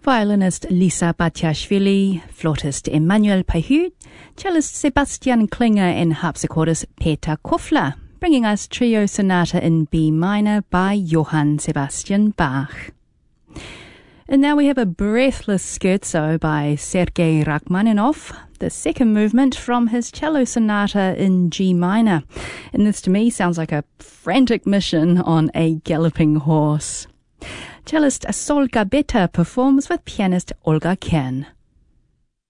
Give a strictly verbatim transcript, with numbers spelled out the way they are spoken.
Violinist Lisa Batiashvili, flautist Emmanuel Pahud, cellist Sebastian Klinger and harpsichordist Peter Kofler, bringing us Trio Sonata in B minor by Johann Sebastian Bach. And now we have a breathless scherzo by Sergei Rachmaninoff, the second movement from his cello sonata in G minor. And this to me sounds like a frantic mission on a galloping horse. Cellist Sol Gabetta performs with pianist Olga Kern.